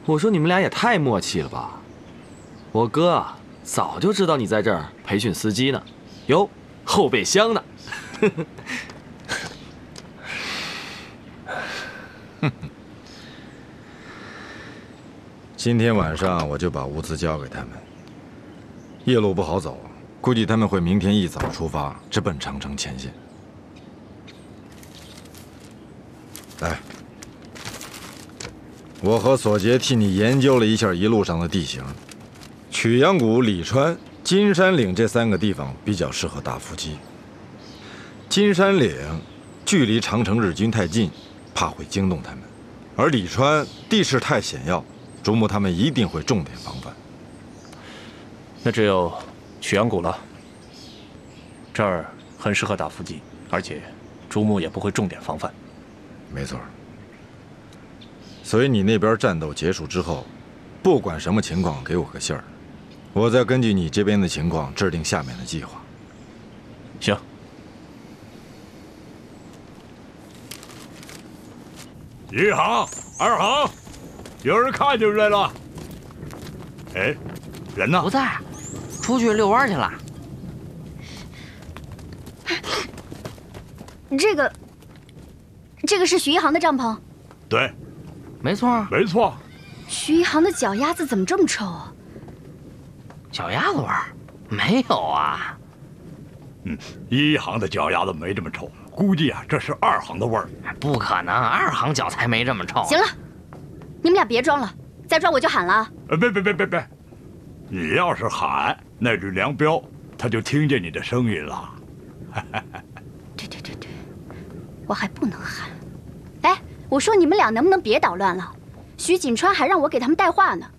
我说你们俩也太默契了吧！我哥啊，早就知道你在这儿培训司机呢，哟，后备箱呢。 今天晚上我就把物资交给他们。夜路不好走，估计他们会明天一早出发，直奔长城前线。来，我和索杰替你研究了一下一路上的地形，曲阳谷、李川、金山岭这3个地方比较适合打伏击。金山岭距离长城日军太近，怕会惊动他们；而李川地势太险要，竹木他们一定会重点防范。 那只有曲阳谷了，这儿很适合打伏击，而且竹木也不会重点防范。 没错。所以你那边战斗结束之后，不管什么情况，给我个信儿，我再根据你这边的情况制定下面的计划。 行。 1行、2行，有人看见来了。哎，人呢？ 不在，出去遛弯去了。 这个是徐一航的帐篷。 对， 没错， 没错。 徐一航的脚丫子怎么这么臭啊？ 脚丫子味儿？没有啊。 1行的脚丫子没这么臭，估计啊，这是2行的味儿。 不可能，2行脚才没这么臭。 行了，你们俩别装了，再装我就喊了。 别！你要是喊，那只梁彪他就听见你的声音了。 对，我还不能喊。哎，我说你们俩能不能别捣乱了？徐锦川还让我给他们带话呢。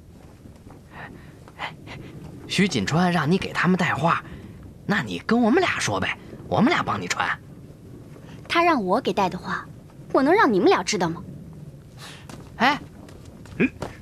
徐锦川让你给他们带话，那你跟我们俩说呗，我们俩帮你传。 他让我给带的话，我能让你们俩知道吗？ 哎，